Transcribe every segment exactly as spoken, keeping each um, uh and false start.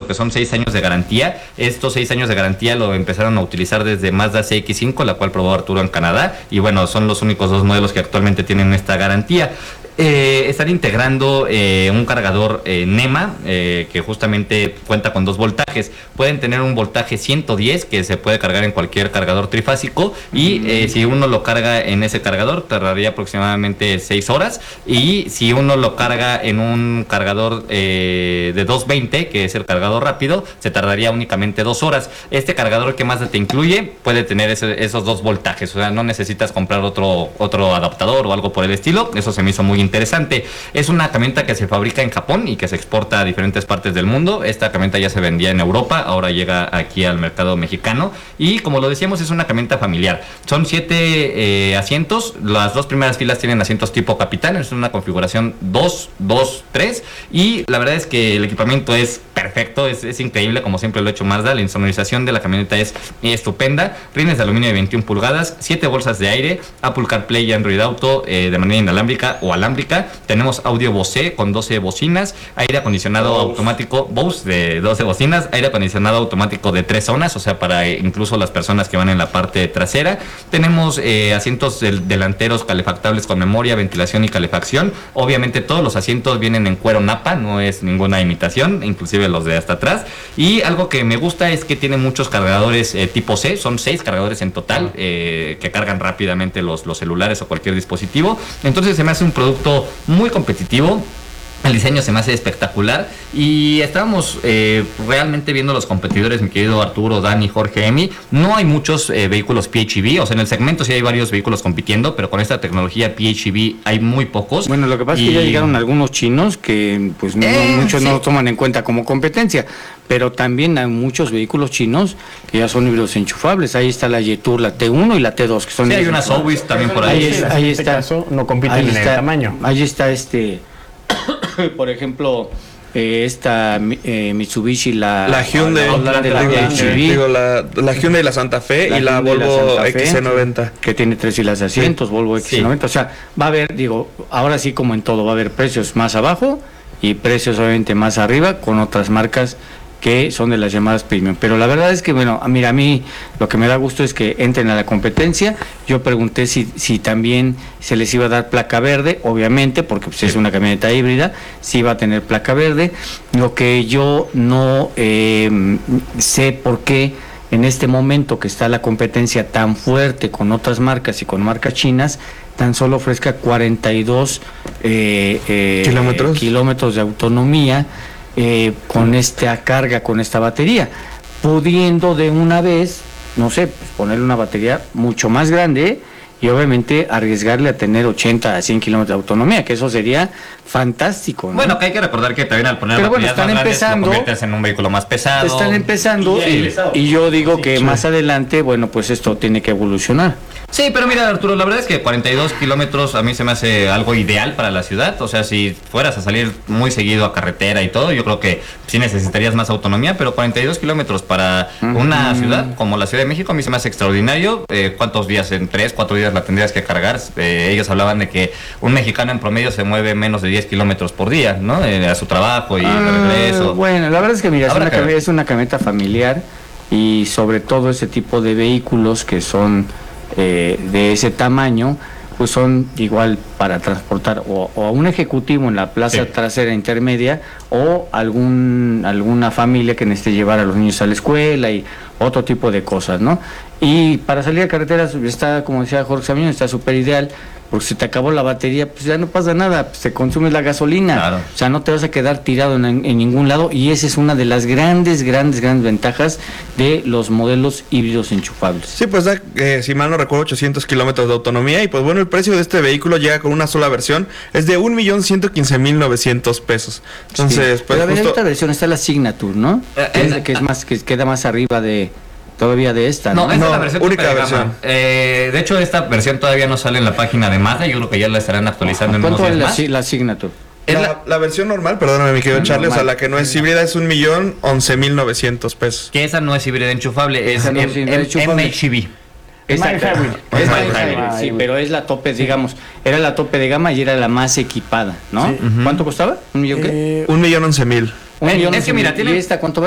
que son seis años de garantía. Estos seis años de garantía lo empezaron a utilizar desde Mazda C X cinco, la cual probó Arturo en Canadá, y bueno, son los únicos dos modelos que actualmente tienen esta garantía. Eh, están integrando eh, un cargador eh, NEMA eh, que justamente cuenta con dos voltajes. Pueden tener un voltaje ciento diez que se puede cargar en cualquier cargador trifásico, y eh, si uno lo carga en ese cargador tardaría aproximadamente seis horas, y si uno lo carga en un cargador eh, de doscientos veinte, que es el cargador rápido, se tardaría únicamente dos horas. Este cargador que Mazda te incluye puede tener ese, esos dos voltajes, o sea, no necesitas comprar otro, otro adaptador o algo por el estilo. Eso se me hizo muy interesante. Es una camioneta que se fabrica en Japón y que se exporta a diferentes partes del mundo. Esta camioneta ya se vendía en Europa, ahora llega aquí al mercado mexicano, y como lo decíamos, es una camioneta familiar. Son siete eh, asientos, las dos primeras filas tienen asientos tipo capitán, es una configuración dos, dos, tres, y la verdad es que el equipamiento es perfecto, es, es increíble, como siempre lo ha hecho Mazda. La insonorización de la camioneta es estupenda, rines de aluminio de veintiuna pulgadas, siete bolsas de aire, Apple CarPlay y Android Auto eh, de manera inalámbrica o alámbrica. Tenemos audio Bose con doce bocinas, aire acondicionado Bose. automático Bose de doce bocinas, aire acondicionado automático de tres zonas, o sea, para eh, incluso las personas que van en la parte trasera. Tenemos eh, asientos del, delanteros calefactables con memoria, ventilación y calefacción. Obviamente todos los asientos vienen en cuero napa, no es ninguna imitación, inclusive los de hasta atrás. Y algo que me gusta es que tiene muchos cargadores eh, tipo C, son seis cargadores en total eh, que cargan rápidamente los, los celulares o cualquier dispositivo. Entonces se me hace un producto muy competitivo. El diseño se me hace espectacular, y estábamos eh, realmente viendo los competidores, mi querido Arturo, Dani, Jorge, Emi. No hay muchos eh, vehículos P H E V, o sea, en el segmento sí hay varios vehículos compitiendo, pero con esta tecnología P H E V hay muy pocos. Bueno, lo que pasa y... es que ya llegaron algunos chinos que pues no, eh, muchos sí. no lo toman en cuenta como competencia, pero también hay muchos vehículos chinos que ya son híbridos enchufables. Ahí está la Yetur, la T uno y la T dos, que son... Sí, hay una Sowis también por ahí. Ahí, es, ahí en está. Este caso, no compiten en está, el tamaño. Ahí está este... por ejemplo, eh, esta eh, Mitsubishi, la, la Hyundai, la, la, de la, digo, H D, digo, la, la Hyundai y la Santa Fe, la y la Volvo la X C noventa, que tiene tres filas de asientos, sí. Volvo X C noventa, sí. O sea, va a haber, digo, ahora sí, como en todo, va a haber precios más abajo y precios obviamente más arriba con otras marcas que son de las llamadas premium. Pero la verdad es que, bueno, mira, a mí lo que me da gusto es que entren a la competencia. Yo pregunté si, si también se les iba a dar placa verde, obviamente, porque pues, sí. es una camioneta híbrida, si iba a tener placa verde. Lo que yo no eh, sé por qué en este momento que está la competencia tan fuerte con otras marcas y con marcas chinas, tan solo ofrezca cuarenta y dos eh, eh, kilómetros kilómetros de autonomía, Eh, con esta carga, con esta batería, pudiendo de una vez, no sé, pues ponerle una batería mucho más grande y obviamente arriesgarle a tener ochenta a cien kilómetros de autonomía, que eso sería fantástico, ¿no? Bueno, que hay que recordar que también al poner Pero baterías bueno, están más empezando, grandes, lo conviertes en un vehículo más pesado. Están empezando y, y, y yo digo sí, que sí. más adelante, bueno, pues esto tiene que evolucionar. Sí, pero mira, Arturo, la verdad es que cuarenta y dos kilómetros a mí se me hace algo ideal para la ciudad. O sea, si fueras a salir muy seguido a carretera y todo, yo creo que sí necesitarías más autonomía, pero cuarenta y dos kilómetros para uh-huh. una ciudad como la Ciudad de México a mí se me hace extraordinario. Eh, ¿Cuántos días? En tres, cuatro días la tendrías que cargar. Eh, ellos hablaban de que un mexicano en promedio se mueve menos de diez kilómetros por día, ¿no? Eh, a su trabajo y ah, de regreso. Bueno, la verdad es que mira, es una, que... es una camioneta familiar, y sobre todo ese tipo de vehículos que son eh, de ese tamaño, pues son igual para transportar o, o a un ejecutivo en la plaza sí. trasera intermedia, o algún alguna familia que necesite llevar a los niños a la escuela y otro tipo de cosas, ¿no? Y para salir a carreteras está, como decía Jorge Samión, está súper ideal, porque si te acabó la batería, pues ya no pasa nada, pues te consumes la gasolina, claro. O sea, no te vas a quedar tirado en, en ningún lado, y esa es una de las grandes, grandes, grandes ventajas de los modelos híbridos enchufables. Sí, pues da, eh, si mal no recuerdo, ochocientos kilómetros de autonomía, y pues bueno, el precio de este vehículo llega con una sola versión, es de un millón ciento quince mil novecientos pesos. Entonces, sí. pues Pero a ver, justo... esta versión está la Signature, ¿no? Eh, que, es, que es más, que queda más arriba de... todavía de esta, ¿no? No, esta no, es la versión única versión. Eh, de hecho, esta versión todavía no sale en la página de Mazda. Yo creo que ya la estarán actualizando en unos días ¿Cuánto más. vale la, la Signature? La, la, la versión normal, perdóname mi querido Charlie, o sea, la que no es híbrida es un millón once mil novecientos pesos. Que esa no es híbrida enchufable, es no es M H E V. Es sí, pero es la tope, digamos, era la tope de gama y era la más equipada, ¿no? Sí. Uh-huh. ¿Cuánto costaba? ¿Un millón qué? Eh, un millón once mil. Un millón es que mira, tiene... ¿Y esta cuánto vale?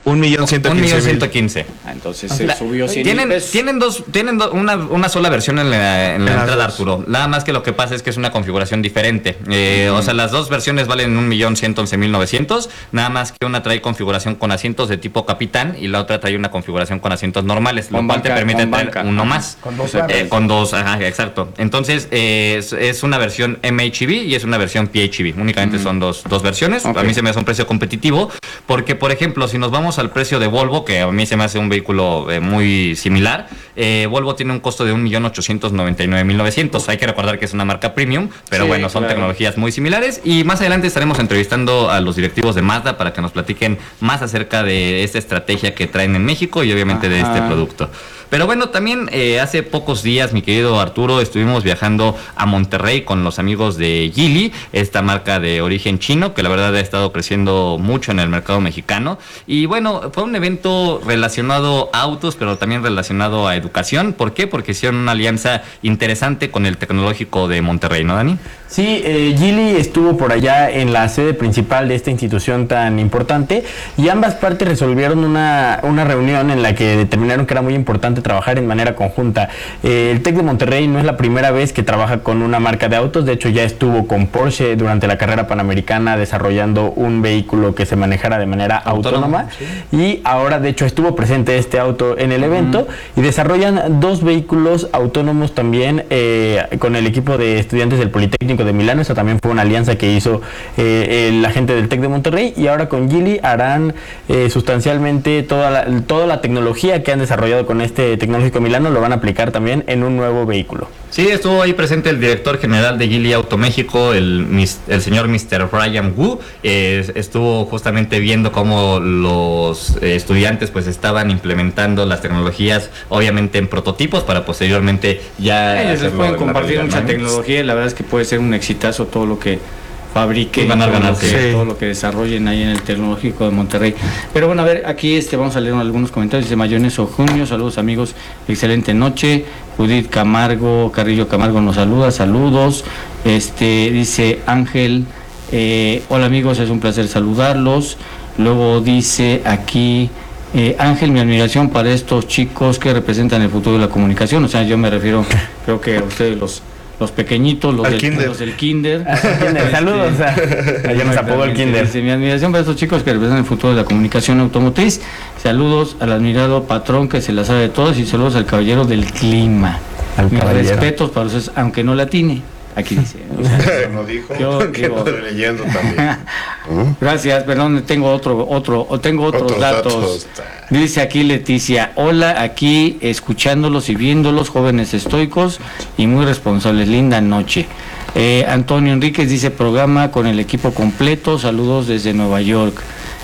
Un millón ciento quince Un millón mil. ciento quince. Ah, entonces se subió cien Tienen, mil pesos. tienen dos, tienen do- una, una sola versión en la, en la En las entrada, dos. Arturo. Nada más que lo que pasa es que es una configuración diferente. Eh, Mm. O sea, las dos versiones valen un millón ciento once mil novecientos. Nada más que una trae configuración con asientos de tipo capitán y la otra trae una configuración con asientos normales, lo Con cual te banca, permite con traer banca. uno Ajá. más. Con dos Eh, barras. con dos, ajá, exacto. Entonces, eh, es, es una versión M H E V y es una versión P H E V. Únicamente son dos, dos versiones. Ok. A mí se me hace un precio competitivo porque, por ejemplo, si nos vamos al precio de Volvo, que a mí se me hace un vehículo eh, muy similar, eh, Volvo tiene un costo de un millón ochocientos noventa y nueve mil novecientos. Hay que recordar que es una marca premium, pero Sí, bueno, son claro. tecnologías muy similares y más adelante estaremos entrevistando a los directivos de Mazda para que nos platiquen más acerca de esta estrategia que traen en México y obviamente de este Ajá. producto. Pero bueno, también eh, hace pocos días, mi querido Arturo, estuvimos viajando a Monterrey con los amigos de Geely, esta marca de origen chino, que la verdad ha estado creciendo mucho en el mercado mexicano. Y bueno, fue un evento relacionado a autos, pero también relacionado a educación. ¿Por qué? Porque hicieron una alianza interesante con el Tecnológico de Monterrey, ¿no, Dani? Sí, eh, Geely estuvo por allá en la sede principal de esta institución tan importante y ambas partes resolvieron una, una reunión en la que determinaron que era muy importante trabajar en manera conjunta. Eh, el TEC de Monterrey no es la primera vez que trabaja con una marca de autos, de hecho ya estuvo con Porsche durante la carrera panamericana desarrollando un vehículo que se manejara de manera Autónomo, autónoma y ahora de hecho estuvo presente este auto en el evento y desarrollan dos vehículos autónomos también eh, con el equipo de estudiantes del Politécnico de Milano. Esa también fue una alianza que hizo eh, la gente del TEC de Monterrey y ahora con Geely harán eh, sustancialmente toda la, toda la tecnología que han desarrollado con este Tecnológico de Milano, lo van a aplicar también en un nuevo vehículo. Sí, estuvo ahí presente el director general de Geely Auto México, el, mis- el señor mister Brian Wu. Eh, estuvo justamente viendo cómo los eh, estudiantes pues estaban implementando las tecnologías, obviamente en prototipos, para posteriormente ya... Ellos les hacerlo pueden en la compartir realidad, mucha ¿no? tecnología y la verdad es que puede ser un exitazo todo lo que fabriquen, Ganar, todo, ganar, lo que, sí. todo lo que desarrollen ahí en el Tecnológico de Monterrey. Pero bueno, a ver, aquí este vamos a leer algunos comentarios. Dice Mayoneso Junio, saludos amigos, excelente noche. Judith Camargo, Carrillo Camargo nos saluda, saludos. Este dice Ángel, eh, hola amigos, es un placer saludarlos. Luego dice aquí eh, Ángel, mi admiración para estos chicos que representan el futuro de la comunicación. O sea, yo me refiero, creo que a ustedes los los pequeñitos, los, Al del, kinder. los del kinder. Saludos, allá nos apagó el kinder. Dice, mi admiración para estos chicos que representan el futuro de la comunicación automotriz. Saludos al admirado patrón que se la sabe de todos y saludos al caballero del clima. Al Mis caballero. respetos para ustedes, aunque no latine. Aquí dice. O sea, No dijo. Yo Que digo- no estoy leyendo también. ¿Mm? Gracias, perdón, tengo otro, otro, o tengo otros, Otros datos. datos. Dice aquí Leticia, hola, aquí escuchándolos y viéndolos, jóvenes estoicos y muy responsables, linda noche. Eh, Antonio Enríquez dice, programa con el equipo completo, saludos desde Nueva York.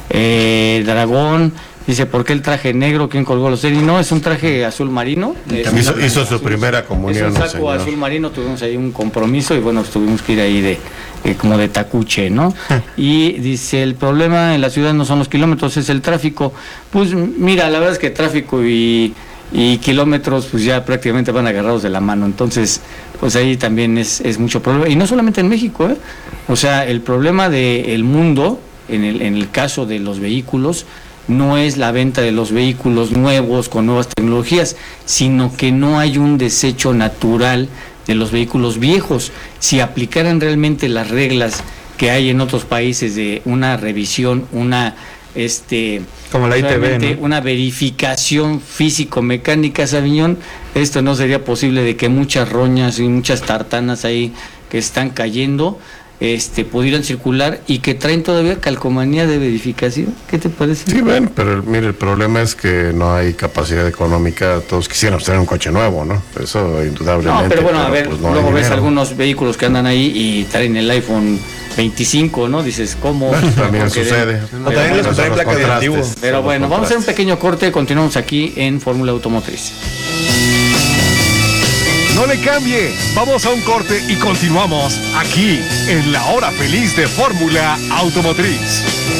Eh, Dragón dice, ¿por qué el traje negro? ¿Quién colgó los tenis? No, es un traje azul marino. Es Hizo, una- hizo su primera es comunión, un saco señor. azul marino, tuvimos ahí un compromiso y bueno, tuvimos que ir ahí de eh, como de tacuche, ¿no? Y dice, el problema en la ciudad no son los kilómetros, es el tráfico. Pues mira, la verdad es que tráfico y, y kilómetros pues ya prácticamente van agarrados de la mano, entonces pues ahí también es, es mucho problema. Y no solamente en México, ¿eh? O sea, el problema del mundo, en el, en el caso de los vehículos, no es la venta de los vehículos nuevos con nuevas tecnologías, sino que no hay un desecho natural de los vehículos viejos. Si aplicaran realmente las reglas que hay en otros países de una revisión, una este Como la I T V, realmente ¿no? una verificación físico-mecánica, Sabiñón, esto no sería posible de que muchas roñas y muchas tartanas ahí que están cayendo este pudieran circular y que traen todavía calcomanía de verificación. ¿Qué te parece? Sí, bueno, pero el- mire, el problema es que no hay capacidad económica. Todos quisiéramos tener un coche nuevo, ¿no? Eso indudablemente. No, pero bueno, a ver, pues no hay luego ves dinero. algunos vehículos que andan ahí y traen el iPhone veinticinco, ¿no? Dices, ¿cómo? Bueno, también Porque de- sucede. O también los que traen placa de antiguo. Pero bueno, vamos a hacer un pequeño corte, continuamos aquí en Fórmula Automotriz. No le cambie, vamos a un corte y continuamos aquí en la hora feliz de Fórmula Automotriz.